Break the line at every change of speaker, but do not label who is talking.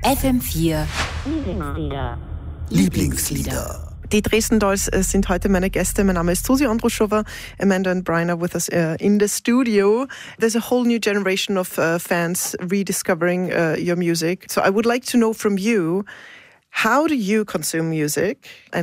FM4
Lieblingslieder.
Die Dresden Dolls sind heute meine Gäste. Mein Name ist Susi Andruschova. Amanda and Brian are with us in the studio. There's a whole new generation of fans rediscovering your music. So I would like to know from you, how do you consume music and